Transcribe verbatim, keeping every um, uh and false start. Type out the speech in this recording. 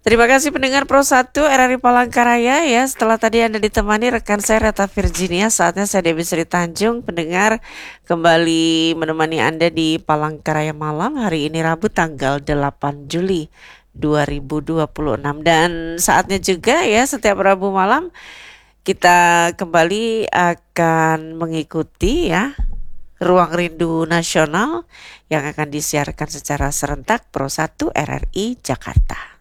Terima kasih pendengar Pro satu R R I Palangkaraya ya. Setelah tadi Anda ditemani rekan saya Reta Virginia, saatnya saya Dewi Sri Tanjung pendengar kembali menemani Anda di Palangkaraya malam hari ini Rabu tanggal delapan Juli dua ribu dua puluh enam, dan saatnya juga ya setiap Rabu malam kita kembali akan mengikuti ya Ruang Rindu Nasional yang akan disiarkan secara serentak Pro satu R R I Jakarta.